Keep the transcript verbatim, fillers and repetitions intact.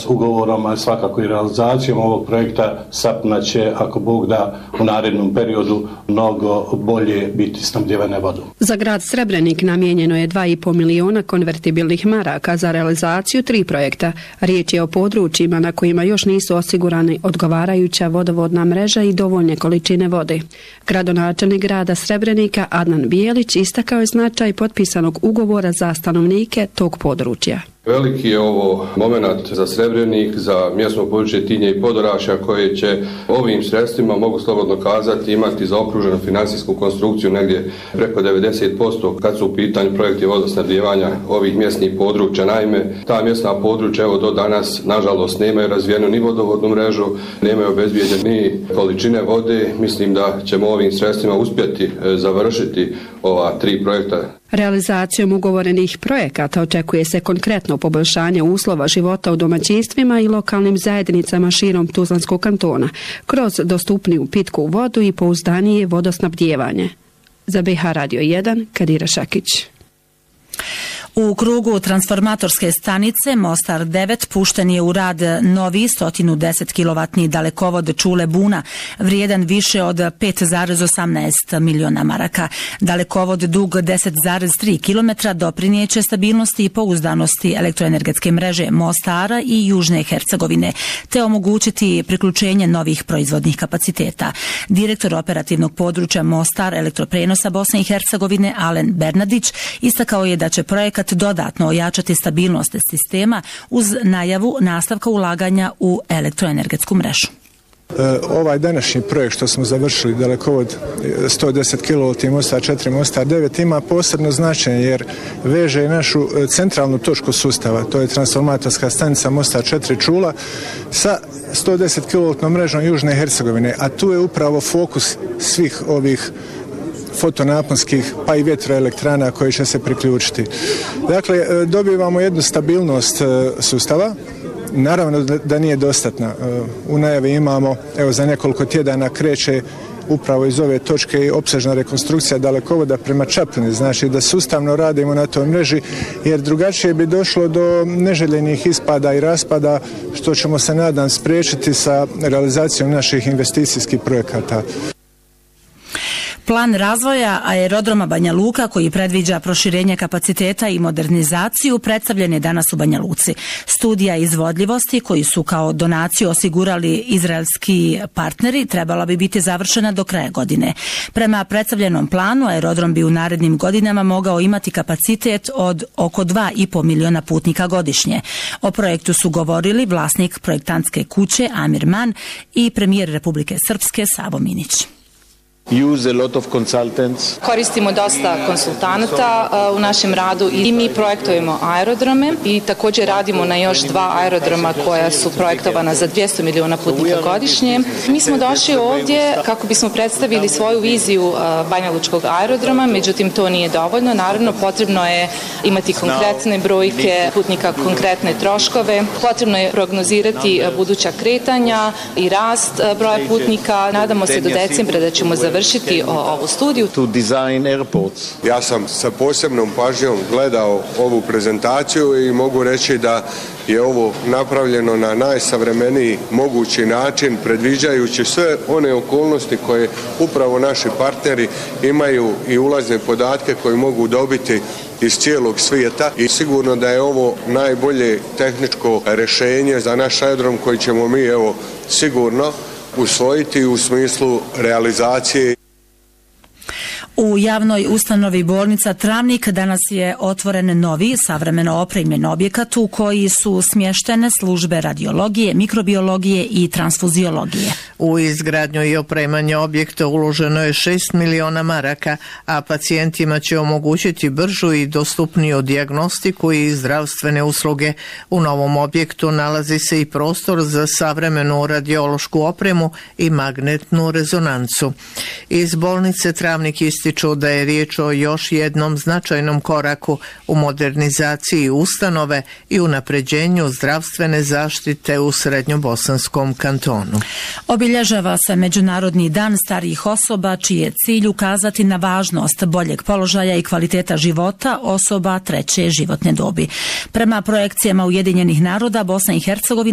ugovorom, a svakako i realizacijom ovog projekta Sapna će, ako Bog da, u narednom periodu mnogo bolje biti snabdjevane vodom. Za grad Srebrenik namijenjeno je dva i pol miliona konvertibilnih maraka za realizaciju tri projekta. Riječ je o područjima na kojima još nisu osigurani odgovarajuća vodovodna mreža i dovoljne količine vode. Gradonačelnik grada Srebrenika Adnan Bijelić istakao je značaj potpisanog ugovora za stanovnike tog područja. Veliki je ovo moment za Srebrenik, za mjesno područje Tinje i Podorašja koje će ovim sredstvima, mogu slobodno kazati, imati zaokruženu finansijsku konstrukciju negdje preko devedeset posto kad su u pitanju projekti vodosnabdijevanja ovih mjesnih područja. Naime, ta mjesna područja evo do danas nažalost nemaju razvijenu ni vodovodnu mrežu, nemaju obezbijeđene ni količine vode. Mislim da ćemo ovim sredstvima uspjeti završiti ova tri projekta. Realizacijom ugovorenih projekata očekuje se konkretno poboljšanje uslova života u domaćinstvima i lokalnim zajednicama širom Tuzlanskog kantona, kroz dostupniju pitku vodu i pouzdanije vodosnabdijevanje. Za B H Radio jedan, Kadira Šakić. U krugu transformatorske stanice Mostar devet pušten je u rad novi sto deset kilovatni dalekovod Čule-Buna, vrijedan više od pet zarez osamnaest miliona maraka. Dalekovod dug deset zarez tri kilometra doprinijeće stabilnosti i pouzdanosti elektroenergetske mreže Mostara i Južne Hercegovine, te omogućiti priključenje novih proizvodnih kapaciteta. Direktor operativnog područja Mostar elektroprenosa Bosne i Hercegovine Alen Bernadić istakao je da će projekat dodatno ojačati stabilnost sistema uz najavu nastavka ulaganja u elektroenergetsku mrežu. Ovaj današnji projekt što smo završili, dalekovod sto deset kilovolti Mostar četiri Mostar devet, ima posebno značenje jer veže našu centralnu točku sustava, to je transformatorska stanica Mostar četiri Čula sa sto deset kilovoltnom mrežom Južne Hercegovine, a tu je upravo fokus svih ovih fotonaponskih pa i vjetroelektrana koje će se priključiti. Dakle, dobivamo jednu stabilnost sustava, naravno da nije dostatna. U najavi imamo, evo za nekoliko tjedana kreće upravo iz ove točke i opsežna rekonstrukcija dalekovoda prema Čapljini, znači da sustavno radimo na toj mreži jer drugačije bi došlo do neželjenih ispada i raspada što ćemo se nadam spriječiti sa realizacijom naših investicijskih projekata. Plan razvoja aerodroma Banja Luka koji predviđa proširenje kapaciteta i modernizaciju predstavljen je danas u Banja Luci. Studija izvodljivosti koji su kao donaciju osigurali izraelski partneri trebala bi biti završena do kraja godine. Prema predstavljenom planu aerodrom bi u narednim godinama mogao imati kapacitet od oko dva i pol miliona putnika godišnje. O projektu su govorili vlasnik projektantske kuće Amir Man i premijer Republike Srpske Savo Minić. Use a lot of consultants. Koristimo dosta konsultanata uh, u našem radu i mi projektujemo aerodrome i također radimo na još dva aerodroma koja su projektovana za dvjesto miliona putnika godišnje. Mi smo došli ovdje kako bismo predstavili svoju viziju uh, Banja Lučkog aerodroma, međutim to nije dovoljno. Naravno potrebno je imati konkretne brojke putnika, konkretne troškove. Potrebno je prognozirati uh, buduća kretanja i rast uh, broja putnika. Nadamo se do decembra da ćemo završiti vršiti ovu studiju. To design airports. Ja sam sa posebnom pažnjom gledao ovu prezentaciju i mogu reći da je ovo napravljeno na najsavremeniji mogući način, predviđajući sve one okolnosti koje upravo naši partneri imaju i ulazne podatke koje mogu dobiti iz cijelog svijeta i sigurno da je ovo najbolje tehničko rješenje za naš aerodrom koji ćemo mi evo sigurno usvojiti u smislu realizacije. U javnoj ustanovi bolnica Travnik danas je otvoren novi, savremeno opremljen objekat u koji su smještene službe radiologije, mikrobiologije i transfuziologije. U izgradnju i opremanje objekta uloženo je šest miliona maraka, a pacijentima će omogućiti bržu i dostupniju dijagnostiku i zdravstvene usluge. U novom objektu nalazi se i prostor za savremenu radiološku opremu i magnetnu rezonancu. Iz bolnice Travnik ističu da je riječ o još jednom značajnom koraku u modernizaciji ustanove i unapređenju zdravstvene zaštite u Srednjobosanskom kantonu. Obilježava se Međunarodni dan starijih osoba, čiji je cilj ukazati na važnost boljeg položaja i kvaliteta života osoba treće životne dobi. Prema projekcijama Ujedinjenih naroda, Bosna i Hercegovina